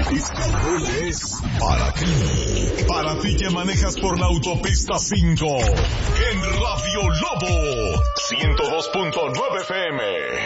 Este rol es para ti. Para ti que manejas por la autopista 5. En Radio Lobo 102.9 FM.